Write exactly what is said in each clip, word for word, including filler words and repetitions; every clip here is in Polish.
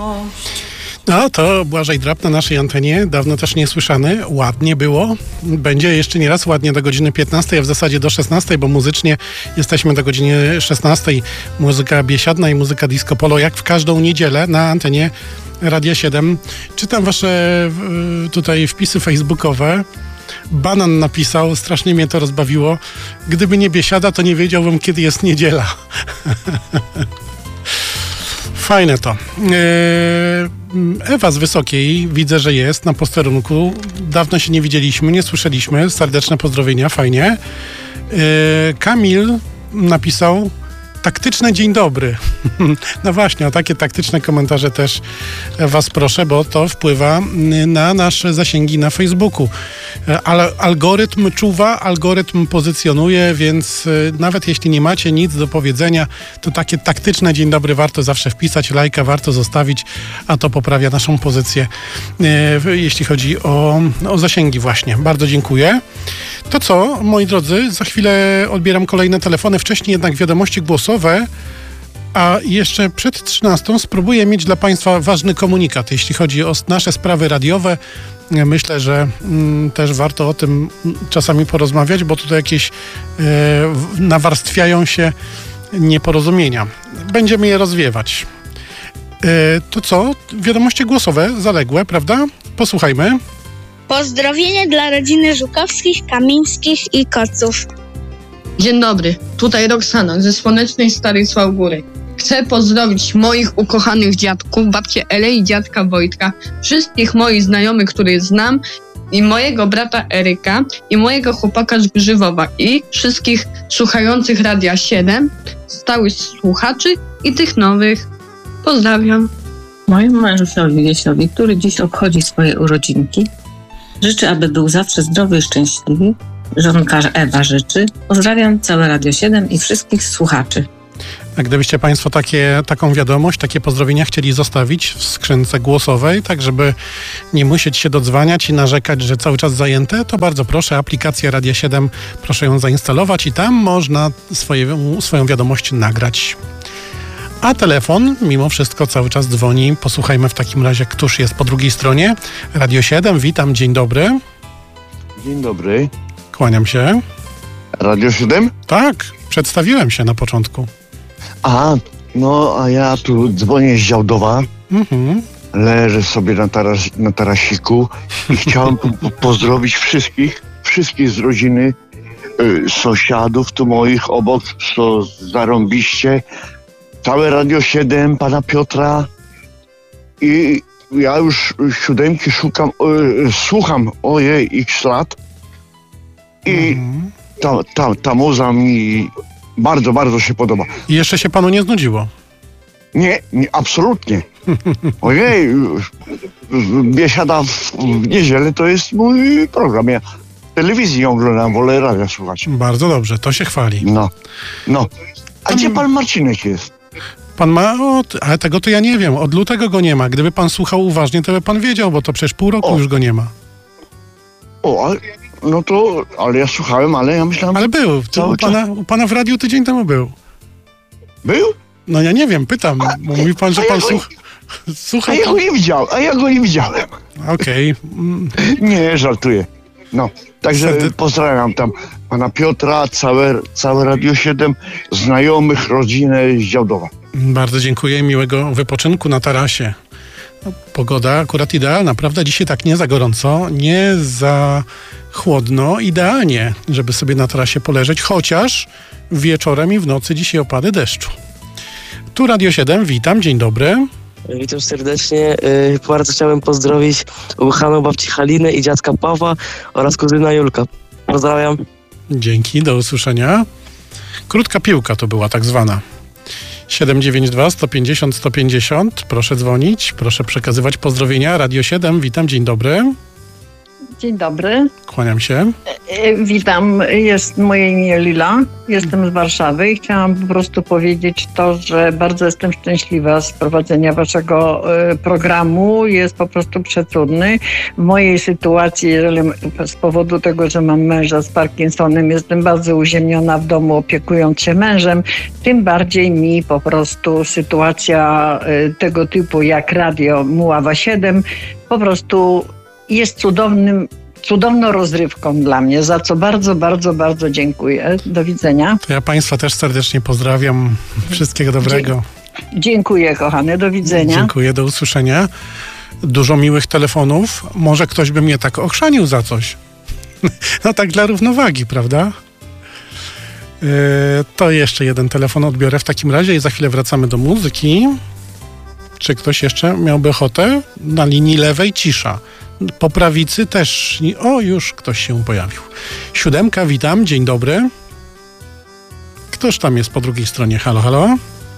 No to Błażej Drab na naszej antenie, dawno też niesłyszany, ładnie było. Będzie jeszcze nie raz ładnie do godziny piętnastej, a w zasadzie do szesnastej, bo muzycznie jesteśmy do godziny szesnastej. Muzyka biesiadna i muzyka disco polo, jak w każdą niedzielę na antenie Radia siedem. Czytam wasze tutaj wpisy facebookowe. Banan napisał, strasznie mnie to rozbawiło. Gdyby nie biesiada, to nie wiedziałbym, kiedy jest niedziela. Fajne to. Ewa z Wysokiej, widzę, że jest na posterunku. Dawno się nie widzieliśmy, nie słyszeliśmy. Serdeczne pozdrowienia, fajnie. Kamil napisał: taktyczne dzień dobry. No właśnie, o takie taktyczne komentarze też was proszę, bo to wpływa na nasze zasięgi na Facebooku. Ale algorytm czuwa, algorytm pozycjonuje, więc nawet jeśli nie macie nic do powiedzenia, to takie taktyczne dzień dobry warto zawsze wpisać, lajka warto zostawić, a to poprawia naszą pozycję, jeśli chodzi o, o zasięgi właśnie. Bardzo dziękuję. To co, moi drodzy, za chwilę odbieram kolejne telefony, wcześniej jednak wiadomości głosowe, a jeszcze przed trzynastą spróbuję mieć dla Państwa ważny komunikat, jeśli chodzi o nasze sprawy radiowe. Myślę, że mm, też warto o tym czasami porozmawiać, bo tutaj jakieś e, nawarstwiają się nieporozumienia. Będziemy je rozwiewać. E, to co? Wiadomości głosowe, zaległe, prawda? Posłuchajmy. Pozdrowienie dla rodziny Żukowskich, Kamińskich i Koców. Dzień dobry, tutaj Roxana ze słonecznej Starej Sławgóry. Chcę pozdrowić moich ukochanych dziadków, babcię Elę i dziadka Wojtka, wszystkich moich znajomych, których znam, i mojego brata Eryka, i mojego chłopaka z Grzywowa, i wszystkich słuchających Radia siedem, stałych słuchaczy i tych nowych. Pozdrawiam. Mojemu mężusiowi Wiesiowi, który dziś obchodzi swoje urodzinki, życzę, aby był zawsze zdrowy i szczęśliwy. Żonka Ewa życzy. Pozdrawiam całe Radio siedem i wszystkich słuchaczy. A gdybyście Państwo takie, taką wiadomość, takie pozdrowienia chcieli zostawić w skrzynce głosowej, tak żeby nie musieć się dodzwaniać i narzekać, że cały czas zajęte, to bardzo proszę, aplikacja Radia siedem, proszę ją zainstalować i tam można swoje, swoją wiadomość nagrać. A telefon mimo wszystko cały czas dzwoni. Posłuchajmy w takim razie, któż jest po drugiej stronie. Radio siedem, witam, dzień dobry. Dzień dobry. Kłaniam się. Radio siedem? Tak, przedstawiłem się na początku. A, no a ja tu dzwonię z Działdowa. Mhm. Leżę sobie na, taras, na tarasiku i chciałem po, pozdrowić wszystkich, wszystkich z rodziny, y, sąsiadów tu moich obok, co zarąbiście. Całe Radio siedem, pana Piotra. I ja już siódemki szukam, y, słucham ojej x lat. I mhm. ta, ta, ta muza mi bardzo, bardzo się podoba. I jeszcze się panu nie znudziło? Nie, nie, absolutnie. Ojej, biesiada w niedzielę to jest mój program. Ja telewizji oglądam, wolę radia słuchać. Bardzo dobrze, to się chwali. No, no. A pan... gdzie pan Marcinek jest? Pan ma, o, ale tego to ja nie wiem. Od lutego go nie ma. Gdyby pan słuchał uważnie, to by pan wiedział, bo to przecież pół roku o. już go nie ma. O, ale... No to, ale ja słuchałem, ale ja myślałem... Ale był, u pana, u pana w radiu tydzień temu był. Był? No ja nie wiem, pytam, a, bo mówi pan, że pan ja słuch... słuchał... A ja go nie widziałem, a ja go nie widziałem. Okej. Okay. Nie, żartuję. No, także Serdy... pozdrawiam tam pana Piotra, całe, całe Radio siedem, znajomych, rodzinę z Działdowa. Bardzo dziękuję, miłego wypoczynku na tarasie. No, pogoda akurat idealna, prawda? Dzisiaj tak nie za gorąco, nie za chłodno, idealnie, żeby sobie na tarasie poleżeć, chociaż wieczorem i w nocy dzisiaj opady deszczu. Tu Radio siedem, witam, dzień dobry. Witam serdecznie. Bardzo chciałem pozdrowić ukochaną babci Halinę i dziadka Pawła oraz kuzyna Julka. Pozdrawiam. Dzięki, do usłyszenia. Krótka piłka to była tak zwana. siedem dziewięć dwa sto pięćdziesiąt sto pięćdziesiąt. Proszę dzwonić, proszę przekazywać pozdrowienia. Radio siedem, witam, dzień dobry. Dzień dobry. Kłaniam się. Witam, jest moje imię Lila, jestem z Warszawy i chciałam po prostu powiedzieć to, że bardzo jestem szczęśliwa z prowadzenia waszego programu. Jest po prostu przecudny. W mojej sytuacji, jeżeli z powodu tego, że mam męża z Parkinsonem, jestem bardzo uziemiona w domu, opiekując się mężem, tym bardziej mi po prostu sytuacja tego typu jak radio Muława siedem po prostu jest cudownym cudowną rozrywką dla mnie, za co bardzo, bardzo, bardzo dziękuję. Do widzenia. To ja Państwa też serdecznie pozdrawiam. Wszystkiego dobrego. Dziękuję, kochany. Do widzenia. Dziękuję, do usłyszenia. Dużo miłych telefonów. Może ktoś by mnie tak ochrzanił za coś. No tak dla równowagi, prawda? Yy, to jeszcze jeden telefon odbiorę w takim razie i za chwilę wracamy do muzyki. Czy ktoś jeszcze miałby ochotę? Na linii lewej cisza. Po prawicy też. O, już ktoś się pojawił. Siódemka, witam, dzień dobry. Ktoż tam jest po drugiej stronie? Halo, halo?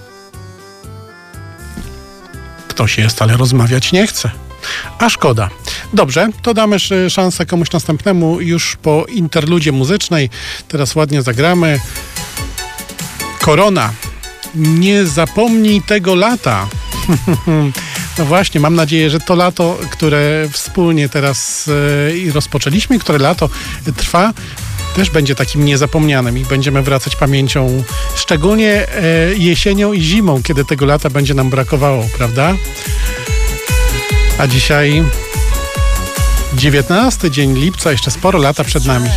Ktoś jest, ale rozmawiać nie chce. A szkoda. Dobrze, to damy szansę komuś następnemu już po interludzie muzycznej. Teraz ładnie zagramy. Korona. Nie zapomnij tego lata. No właśnie, mam nadzieję, że to lato, które wspólnie teraz e, rozpoczęliśmy, które lato trwa, też będzie takim niezapomnianym i będziemy wracać pamięcią, szczególnie e, jesienią i zimą, kiedy tego lata będzie nam brakowało, prawda? A dzisiaj dziewiętnasty dzień lipca, jeszcze sporo lata przed nami.